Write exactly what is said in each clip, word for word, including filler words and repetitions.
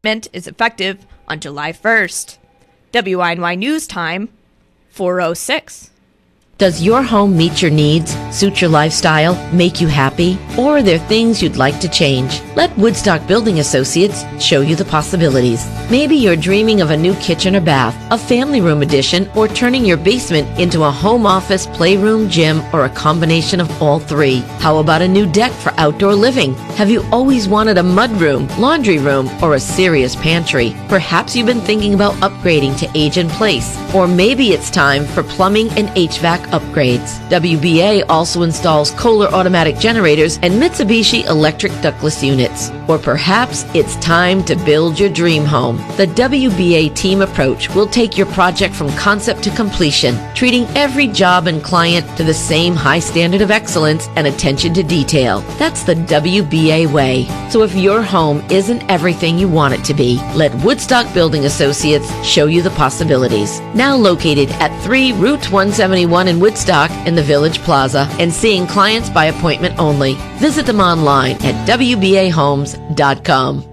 is effective on July first. W I N Y News Time, four oh six. Does your home meet your needs, suit your lifestyle, make you happy? Or are there things you'd like to change? Let Woodstock Building Associates show you the possibilities. Maybe you're dreaming of a new kitchen or bath, a family room addition, or turning your basement into a home office, playroom, gym, or a combination of all three. How about a new deck for outdoor living? Have you always wanted a mudroom, laundry room, or a serious pantry? Perhaps you've been thinking about upgrading to age in place. Or maybe it's time for plumbing and H V A C upgrades. W B A also installs Kohler automatic generators and Mitsubishi electric ductless units. Or perhaps it's time to build your dream home. The W B A team approach will take your project from concept to completion, treating every job and client to the same high standard of excellence and attention to detail. That's the W B A way. So if your home isn't everything you want it to be, let Woodstock Building Associates show you the possibilities. Now located at three Route one seventy-one in Woodstock in the Village Plaza and seeing clients by appointment only. Visit them online at W B A homes dot com.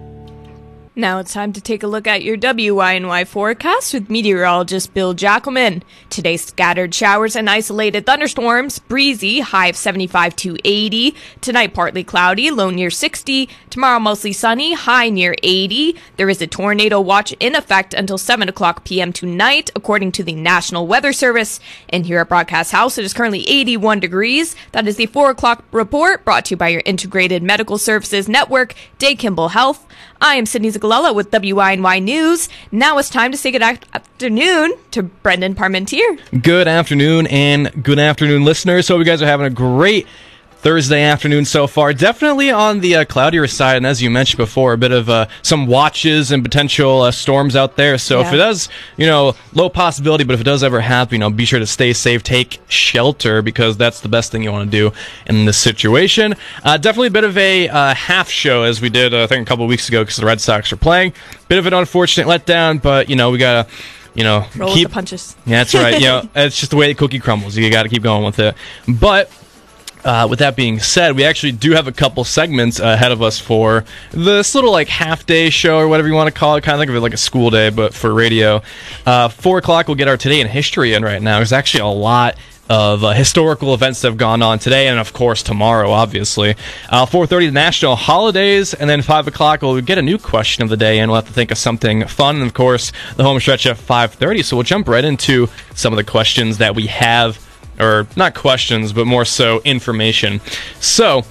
Now it's time to take a look at your W I N Y forecast with meteorologist Bill Jackelman. Today, scattered showers and isolated thunderstorms, breezy, high of seventy-five to eighty. Tonight, partly cloudy, low near sixty. Tomorrow, mostly sunny, high near eighty. There is a tornado watch in effect until seven o'clock p.m. tonight, according to the National Weather Service. And here at Broadcast House, it is currently eighty-one degrees. That is the four o'clock report, brought to you by your Integrated Medical Services Network, Day Kimball Health. I am Sydney Zagalella with W I N Y News. Now it's time to say good afternoon to Brendan Parmentier. Good afternoon, and good afternoon, listeners. Hope you guys are having a great Thursday afternoon so far. Definitely on the uh, cloudier side, and as you mentioned before, a bit of uh, some watches and potential uh, storms out there. So yeah. If it does, you know, low possibility, but if it does ever happen, you know, be sure to stay safe, take shelter, because that's the best thing you want to do in this situation. Uh, definitely a bit of a uh, half show, as we did, uh, I think, a couple of weeks ago, because the Red Sox are playing. Bit of an unfortunate letdown, but, you know, we got to, you know, roll keep with the punches. Yeah, that's right. You know, it's just the way the cookie crumbles. You got to keep going with it. But Uh, with that being said, we actually do have a couple segments ahead of us for this little like half-day show or whatever you want to call it. Kind of think of it like a school day, but for radio. Uh, Four o'clock, we'll get our Today in History in right now. There's actually a lot of uh, historical events that have gone on today, and of course tomorrow, obviously. Uh, four thirty, the national holidays, and then five o'clock, we'll get a new question of the day, and we'll have to think of something fun, and of course, the home stretch at five thirty. So we'll jump right into some of the questions that we have, or not questions, but more so information. So,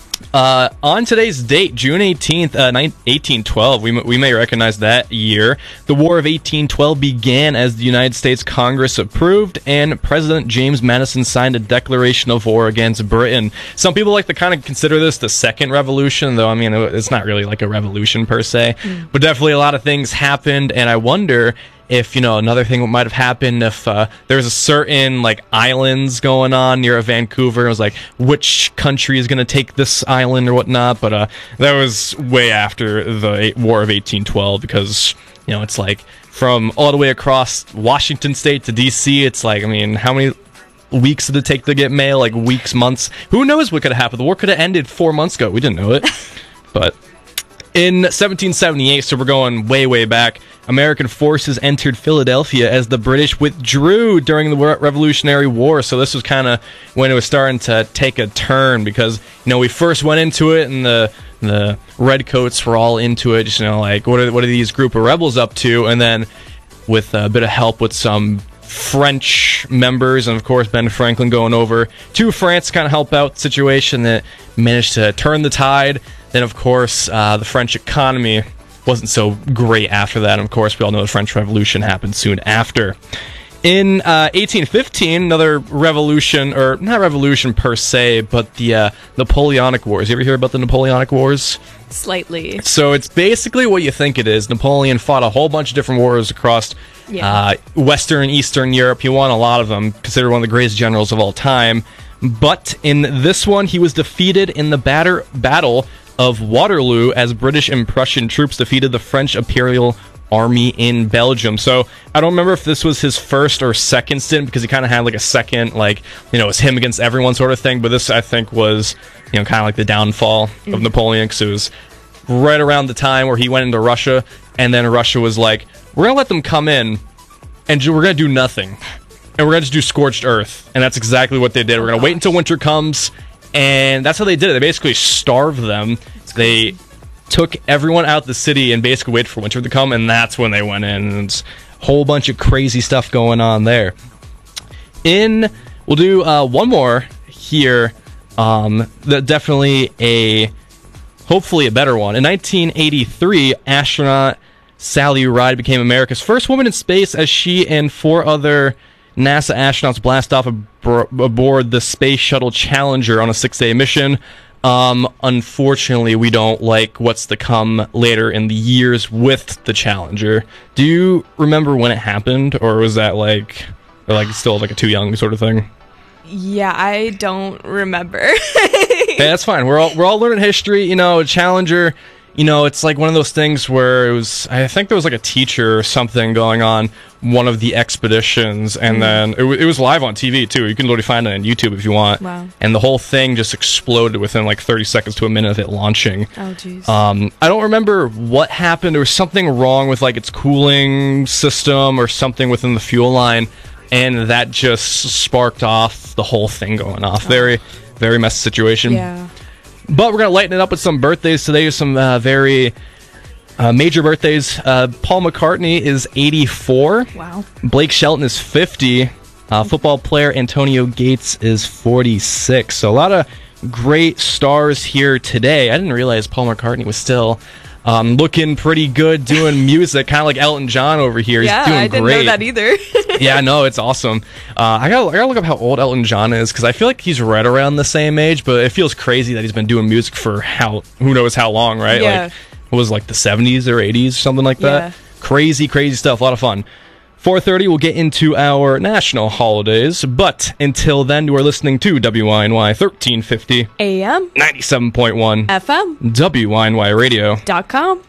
uh, on today's date, June eighteenth, uh, eighteen twelve, we, we may recognize that year. The War of eighteen twelve began as the United States Congress approved, and President James Madison signed a declaration of war against Britain. Some people like to kind of consider this the second revolution, though, I mean, it's not really like a revolution per se, mm. but definitely a lot of things happened, and I wonder if, you know, another thing might have happened if uh, there's a certain, like, islands going on near Vancouver. It was like, which country is going to take this island or whatnot? But uh, that was way after the War of eighteen twelve, because, you know, it's like from all the way across Washington State to D C, it's like, I mean, how many weeks did it take to get mail? Like, weeks, months? Who knows what could have happened? The war could have ended four months ago. We didn't know it. But in seventeen seventy-eight, so we're going way, way back, American forces entered Philadelphia as the British withdrew during the Revolutionary War. So this was kind of when it was starting to take a turn, because, you know, we first went into it and the the redcoats were all into it, just, you know, like, what are, what are these group of rebels up to? And then with a bit of help with some French members, and of course Ben Franklin going over to France to kind of help out the situation, that managed to turn the tide. Then, of course, uh, the French economy wasn't so great after that. And, of course, we all know the French Revolution happened soon after. In uh, eighteen fifteen, another revolution, or not revolution per se, but the uh, Napoleonic Wars. You ever hear about the Napoleonic Wars? Slightly. So it's basically what you think it is. Napoleon fought a whole bunch of different wars across yeah. uh, Western, Eastern Europe. He won a lot of them, considered one of the greatest generals of all time. But in this one, he was defeated in the batter- battle of Waterloo as British and Prussian troops defeated the French Imperial Army in Belgium. So I don't remember if this was his first or second stint, because he kind of had like a second, like, you know, it was him against everyone sort of thing. But this, I think, was, you know, kind of like the downfall mm. of Napoleon, because it was right around the time where he went into Russia and then Russia was like, we're going to let them come in, and we're going to do nothing. And we're going to just do scorched earth. And that's exactly what they did. We're going to wait until winter comes, and that's how they did it. They basically starved them. They took everyone out of the city and basically waited for winter to come, and that's when they went in. And it's a whole bunch of crazy stuff going on there. In, we'll do uh, one more here. Um, that definitely a, hopefully a better one. In nineteen eighty-three, astronaut Sally Ride became America's first woman in space as she and four other NASA astronauts blast off ab- aboard the Space Shuttle Challenger on a six-day mission. Um, unfortunately, we don't like what's to come later in the years with the Challenger. Do you remember when it happened, or was that like, or like still like a too young sort of thing? Yeah, I don't remember. Hey, that's fine. We're all we're all learning history. You know, Challenger. You know, it's like one of those things where it was, I think there was like a teacher or something going on one of the expeditions, and mm. then it, w- it was live on T V too. You can literally find it on YouTube if you want. Wow. And the whole thing just exploded within like thirty seconds to a minute of it launching. Oh, jeez. Um, I don't remember what happened. There was something wrong with like its cooling system or something within the fuel line, and that just sparked off the whole thing going off. Oh. Very, very messy situation. Yeah. But we're going to lighten it up with some birthdays today. Some uh, very uh, major birthdays. Uh, Paul McCartney is eighty-four. Wow. Blake Shelton is fifty. Uh, football player Antonio Gates is forty-six. So a lot of great stars here today. I didn't realize Paul McCartney was still um, looking pretty good doing music, kind of like Elton John over here. Yeah, He's doing I didn't great. know that either. Yeah, no, it's awesome. Uh, I gotta, I gotta look up how old Elton John is, because I feel like he's right around the same age, but it feels crazy that he's been doing music for how, who knows how long, right? Yeah. Like, what was it, like the seventies or eighties, something like that? Yeah. Crazy, crazy stuff. A lot of fun. four thirty, we'll get into our national holidays, but until then, you are listening to W I N Y thirteen fifty A M ninety-seven point one F M W I N Y radio dot com.